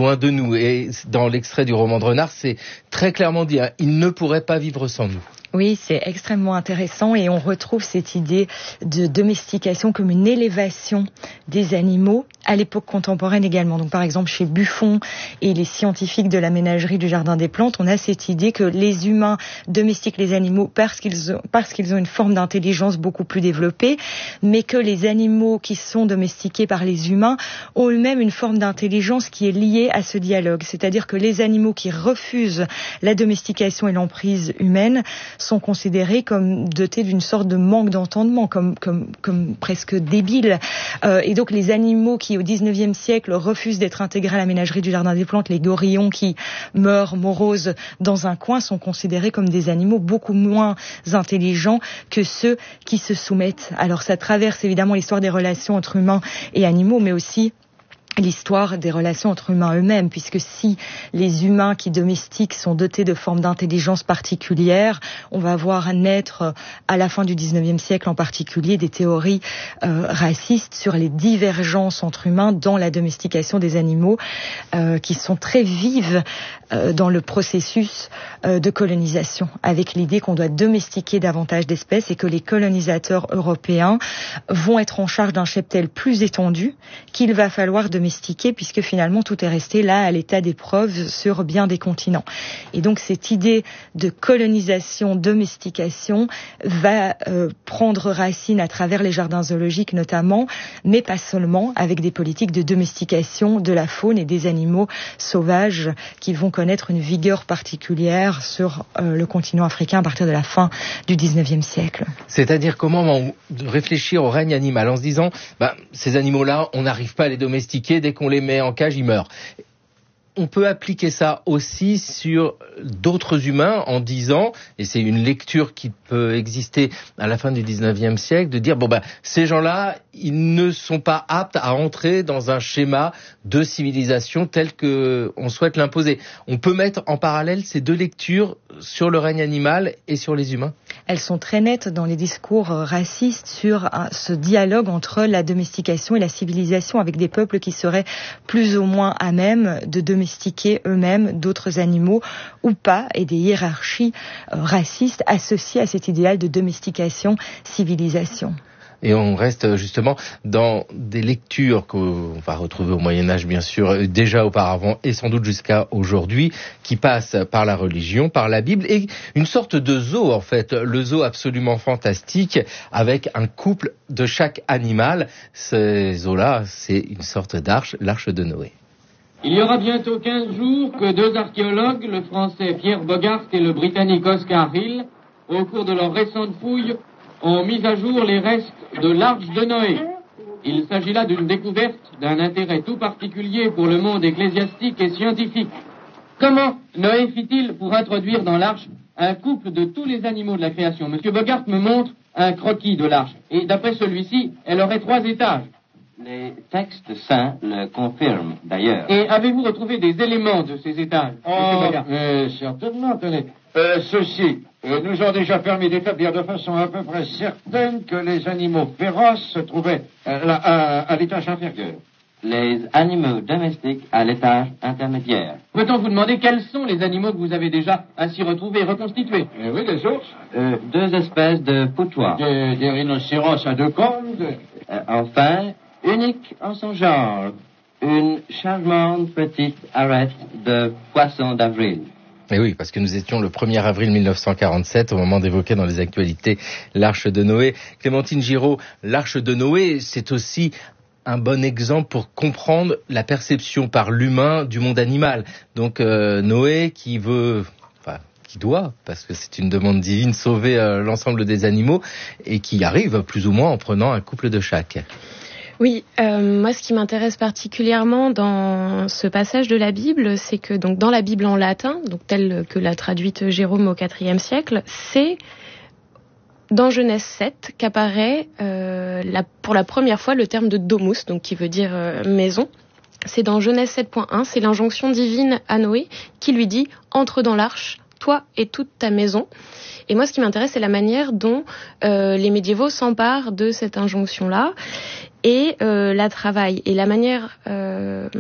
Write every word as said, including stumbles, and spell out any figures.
loin de nous. Et dans l'extrait du roman de Renard, c'est très clairement dit, hein, il ne pourrait pas vivre sans nous. Oui, c'est extrêmement intéressant et on retrouve cette idée de domestication comme une élévation des animaux à l'époque contemporaine également. Donc par exemple chez Buffon et les scientifiques de la ménagerie du Jardin des Plantes, on a cette idée que les humains domestiquent les animaux parce qu'ils ont, parce qu'ils ont une forme d'intelligence beaucoup plus développée, mais que les animaux qui sont domestiqués par les humains ont eux-mêmes une forme d'intelligence qui est liée à ce dialogue. C'est-à-dire que les animaux qui refusent la domestication et l'emprise humaine sont considérés comme dotés d'une sorte de manque d'entendement, comme, comme, comme presque débiles. Euh, et donc les animaux qui, au dix-neuvième siècle, refusent d'être intégrés à la ménagerie du Jardin des Plantes, les gorillons qui meurent moroses dans un coin, sont considérés comme des animaux beaucoup moins intelligents que ceux qui se soumettent. Alors ça traverse évidemment l'histoire des relations entre humains et animaux, mais aussi l'histoire des relations entre humains eux-mêmes, puisque si les humains qui domestiquent sont dotés de formes d'intelligence particulières, on va voir naître à la fin du dix-neuvième siècle en particulier des théories euh, racistes sur les divergences entre humains dans la domestication des animaux, euh, qui sont très vives euh, dans le processus euh, de colonisation, avec l'idée qu'on doit domestiquer davantage d'espèces et que les colonisateurs européens vont être en charge d'un cheptel plus étendu qu'il va falloir domestiquer domestiqués, puisque finalement tout est resté là à l'état d'épreuve sur bien des continents. Et donc cette idée de colonisation, domestication va euh, prendre racine à travers les jardins zoologiques notamment, mais pas seulement, avec des politiques de domestication de la faune et des animaux sauvages qui vont connaître une vigueur particulière sur euh, le continent africain à partir de la fin du dix-neuvième siècle. C'est-à-dire comment réfléchir au règne animal en se disant, bah, ces animaux-là, on n'arrive pas à les domestiquer, dès qu'on les met en cage, ils meurent. On peut appliquer ça aussi sur d'autres humains en disant, et c'est une lecture qui peut exister à la fin du dix-neuvième siècle, de dire, bon ben, ces gens-là, ils ne sont pas aptes à entrer dans un schéma de civilisation tel que on souhaite l'imposer. On peut mettre en parallèle ces deux lectures sur le règne animal et sur les humains. Elles sont très nettes dans les discours racistes sur ce dialogue entre la domestication et la civilisation, avec des peuples qui seraient plus ou moins à même de domestiquer eux-mêmes d'autres animaux ou pas, et des hiérarchies racistes associées à cet idéal de domestication-civilisation. Et on reste justement dans des lectures qu'on va retrouver au Moyen-Âge, bien sûr, déjà auparavant et sans doute jusqu'à aujourd'hui, qui passent par la religion, par la Bible, et une sorte de zoo, en fait, le zoo absolument fantastique, avec un couple de chaque animal. Ces zoos-là, c'est une sorte d'arche, l'arche de Noé. Il y aura bientôt quinze jours que deux archéologues, le français Pierre Bogart et le britannique Oscar Hill, au cours de leurs récentes fouilles, ont mis à jour les restes de l'arche de Noé. Il s'agit là d'une découverte d'un intérêt tout particulier pour le monde ecclésiastique et scientifique. Comment Noé fit-il pour introduire dans l'arche un couple de tous les animaux de la création? Monsieur Bogart me montre un croquis de l'arche, et d'après celui-ci, elle aurait trois étages. Les textes saints le confirment, d'ailleurs. Et avez-vous retrouvé des éléments de ces étages, oh, Monsieur Bogart? euh, certainement, tenez. Euh, ceux-ci euh, nous ont déjà permis d'établir de façon à peu près certaine que les animaux féroces se trouvaient euh, là, à, à l'étage inférieur. Les animaux domestiques à l'étage intermédiaire. Peut-on vous demander quels sont les animaux que vous avez déjà ainsi retrouvés et reconstitués? Euh, oui, des ours. Euh, deux espèces de poutois. Des, des rhinocéros à deux cornes. Euh, enfin, unique en son genre, une charmante petite arête de poisson d'avril. Et oui, parce que nous étions le premier avril mille neuf cent quarante-sept, au moment d'évoquer dans les actualités l'Arche de Noé. Clémentine Giraud, l'Arche de Noé, c'est aussi un bon exemple pour comprendre la perception par l'humain du monde animal. Donc euh, Noé qui veut... Enfin, qui doit, parce que c'est une demande divine, sauver euh, l'ensemble des animaux, et qui arrive plus ou moins en prenant un couple de chaque. Oui, euh, moi ce qui m'intéresse particulièrement dans ce passage de la Bible, c'est que donc dans la Bible en latin, donc telle que l'a traduite Jérôme au quatrième siècle, c'est dans Genèse sept qu'apparaît euh, la, pour la première fois le terme de domus, donc qui veut dire euh, maison. C'est dans Genèse sept point un, c'est l'injonction divine à Noé qui lui dit « Entre dans l'arche, toi et toute ta maison ». Et moi ce qui m'intéresse, c'est la manière dont euh, les médiévaux s'emparent de cette injonction-là et euh, la travaillent. Et la manière euh,